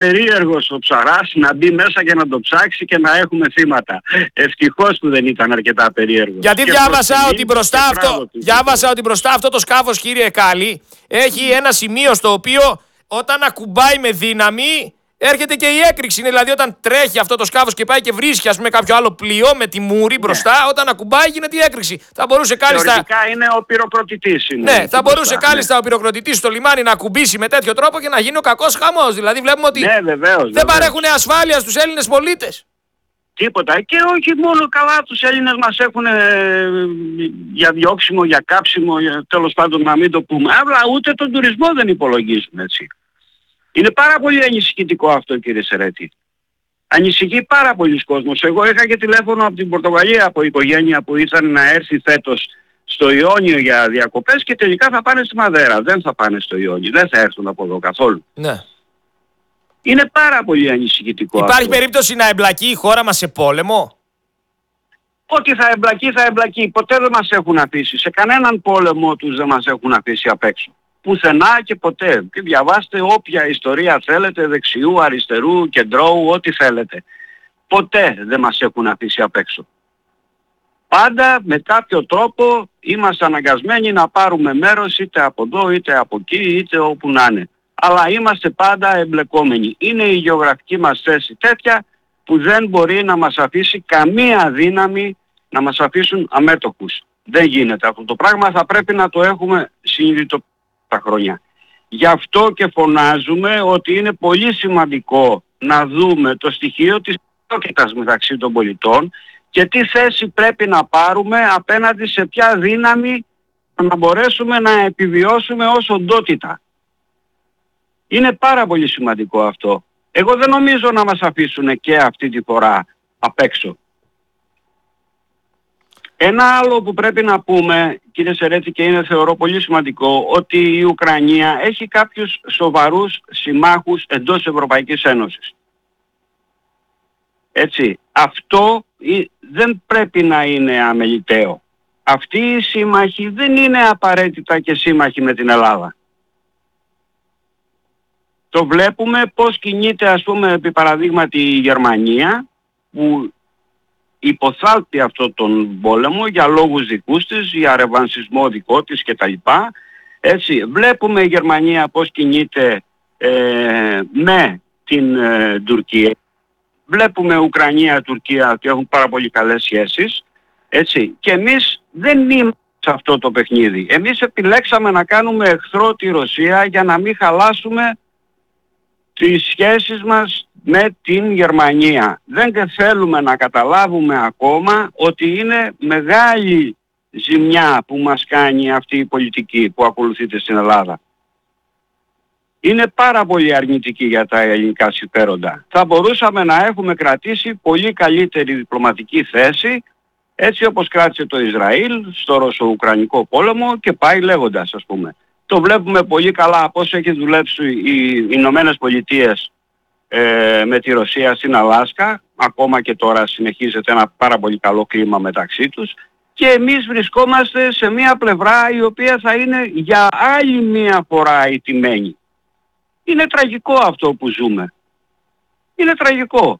περίεργος ο ψαράς να μπει μέσα και να το ψάξει και να έχουμε θύματα. Ευτυχώς που δεν ήταν αρκετά περίεργος. Γιατί διάβασα ότι μπροστά αυτό το σκάφος, κύριε Κάλλη, έχει ένα σημείο στο οποίο όταν ακουμπάει με δύναμη έρχεται και η έκρηξη. Δηλαδή όταν τρέχει αυτό το σκάφος και πάει και βρίσκει ας πούμε κάποιο άλλο πλοίο με τη μούρη μπροστά, όταν ακουμπάει γίνεται η έκρηξη. Θα μπορούσε κάλλιστα... Θεωρητικά είναι ο πυροκροτητής. Ναι, θα μπορούσε κάλλιστα ο πυροκροτητής στο λιμάνι να ακουμπήσει με τέτοιο τρόπο και να γίνει ο κακός χαμός. Δηλαδή βλέπουμε ότι δεν παρέχουν ασφάλεια στους Έλληνες πολίτες. Τίποτα. Και όχι μόνο καλά τους Έλληνες μας έχουν για διώξιμο, για κάψιμο, τέλος πάντων να μην το πούμε. Αλλά ούτε τον τουρισμό δεν υπολογίζουν έτσι. Είναι πάρα πολύ ανησυχητικό αυτό, κύριε Σερέτη. Ανησυχεί πάρα πολλοί κόσμος. Εγώ είχα και τηλέφωνο από την Πορτογαλία από οικογένεια που ήθελαν να έρθει φέτος στο Ιόνιο για διακοπές και τελικά θα πάνε στη Μαδέρα. Δεν θα πάνε στο Ιόνιο. Δεν θα έρθουν από εδώ καθόλου. Ναι. Είναι πάρα πολύ ανησυχητικό. Υπάρχει περίπτωση να εμπλακεί η χώρα μας σε πόλεμο? Ότι θα εμπλακεί. Ποτέ δεν μας έχουν αφήσει. Σε κανέναν πόλεμο τους δεν μας έχουν αφήσει απ' έξω. Πουθενά και ποτέ. Και διαβάστε όποια ιστορία θέλετε, δεξιού, αριστερού, κεντρώου, ό,τι θέλετε. Ποτέ δεν μας έχουν αφήσει απ' έξω. Πάντα με κάποιο τρόπο είμαστε αναγκασμένοι να πάρουμε μέρος είτε από εδώ, είτε από εκεί, είτε όπου να είναι. Αλλά είμαστε πάντα εμπλεκόμενοι. Είναι η γεωγραφική μας θέση τέτοια που δεν μπορεί να μας αφήσει καμία δύναμη να μας αφήσουν αμέτωχους. Δεν γίνεται αυτό το πράγμα, θα πρέπει να το έχουμε συνειδητοποιήσει τα χρόνια. Γι' αυτό και φωνάζουμε ότι είναι πολύ σημαντικό να δούμε το στοιχείο της ισότητας μεταξύ των πολιτών και τι θέση πρέπει να πάρουμε απέναντι σε ποια δύναμη να μπορέσουμε να επιβιώσουμε ως οντότητα. Είναι πάρα πολύ σημαντικό αυτό. Εγώ δεν νομίζω να μας αφήσουν και αυτή τη φορά απ' έξω. Ένα άλλο που πρέπει να πούμε, κύριε Σερέτη, και είναι θεωρώ πολύ σημαντικό, ότι η Ουκρανία έχει κάποιους σοβαρούς συμμάχους εντός Ευρωπαϊκής Ένωσης. Έτσι, αυτό δεν πρέπει να είναι αμεληταίο. Αυτοί οι σύμμαχοι δεν είναι απαραίτητα και σύμμαχοι με την Ελλάδα. Το βλέπουμε πώς κινείται, ας πούμε, επί παραδείγματι η Γερμανία, που υποθάλπει αυτό τον πόλεμο για λόγους δικούς της, για ρεβανσισμό δικό της κτλ. Έτσι, βλέπουμε η Γερμανία πώς κινείται με την Τουρκία. Βλέπουμε Ουκρανία, Τουρκία ότι έχουν πάρα πολύ καλές σχέσεις. Έτσι, και εμείς δεν είμαστε σε αυτό το παιχνίδι. Εμείς επιλέξαμε να κάνουμε εχθρό τη Ρωσία για να μην χαλάσουμε τις σχέσεις μας με την Γερμανία. Δεν θέλουμε να καταλάβουμε ακόμα ότι είναι μεγάλη ζημιά που μας κάνει αυτή η πολιτική που ακολουθείται στην Ελλάδα. Είναι πάρα πολύ αρνητική για τα ελληνικά συμφέροντα. Θα μπορούσαμε να έχουμε κρατήσει πολύ καλύτερη διπλωματική θέση, έτσι όπως κράτησε το Ισραήλ στο Ρωσο-Ουκρανικό πόλεμο και πάει λέγοντας, ας πούμε. Το βλέπουμε πολύ καλά πώς έχει δουλέψει οι Ηνωμένες Πολιτείες με τη Ρωσία στην Αλάσκα. Ακόμα και τώρα συνεχίζεται ένα πάρα πολύ καλό κλίμα μεταξύ τους. Και εμείς βρισκόμαστε σε μια πλευρά η οποία θα είναι για άλλη μια φορά ηττημένη. Είναι τραγικό αυτό που ζούμε. Είναι τραγικό.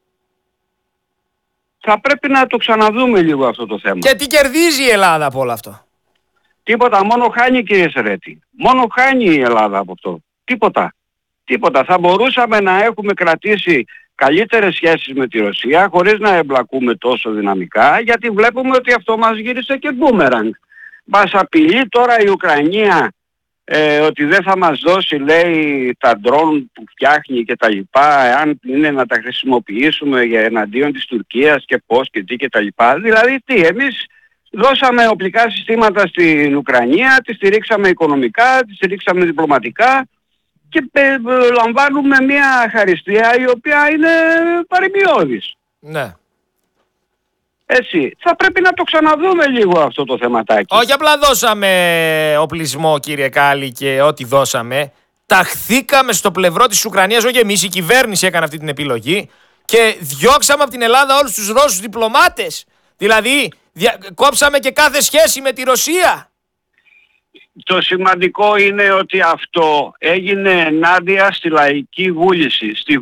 Θα πρέπει να το ξαναδούμε λίγο αυτό το θέμα. Και τι κερδίζει η Ελλάδα από όλο αυτό? Τίποτα, μόνο χάνει, κύριε Σερέτη. Μόνο χάνει η Ελλάδα από αυτό. Τίποτα. Τίποτα. Θα μπορούσαμε να έχουμε κρατήσει καλύτερες σχέσεις με τη Ρωσία χωρίς να εμπλακούμε τόσο δυναμικά, γιατί βλέπουμε ότι αυτό μας γύρισε και μπούμεραγκ. Μας απειλεί τώρα η Ουκρανία ότι δεν θα μας δώσει, λέει, τα ντρόν που φτιάχνει και τα λοιπά, αν είναι να τα χρησιμοποιήσουμε για εναντίον της Τουρκίας και πώς και τι και τα λοιπά. Δηλαδή τι, εμείς δώσαμε οπλικά συστήματα στην Ουκρανία, τη στηρίξαμε οικονομικά, τη στηρίξαμε διπλωματικά και λαμβάνουμε μια χαριστία η οποία είναι παρημιώδης. Ναι. Έτσι, θα πρέπει να το ξαναδούμε λίγο αυτό το θεματάκι. Όχι απλά δώσαμε οπλισμό, κύριε Κάλλη, και ό,τι δώσαμε, ταχθήκαμε στο πλευρό της Ουκρανίας, όχι εμείς, η κυβέρνηση έκανε αυτή την επιλογή και διώξαμε από την Ελλάδα όλους τους Ρώσους διπλωμάτες. Δηλαδή, κόψαμε και κάθε σχέση με τη Ρωσία. το σημαντικό είναι ότι αυτό έγινε ενάντια στη λαϊκή βούληση, στη